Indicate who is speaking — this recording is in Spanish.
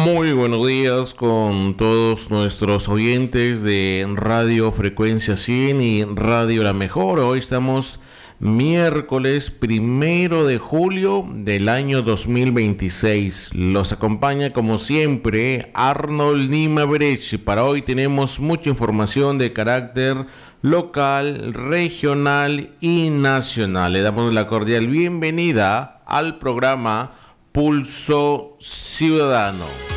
Speaker 1: Muy buenos días con todos nuestros oyentes de Radio Frecuencia 100 y Radio La Mejor. Hoy estamos miércoles 1 de julio del año 2026. Los acompaña como siempre Arnold Lima Berech. Para hoy tenemos mucha información de carácter local, regional y nacional. Le damos la cordial bienvenida al programa Pulso Ciudadano.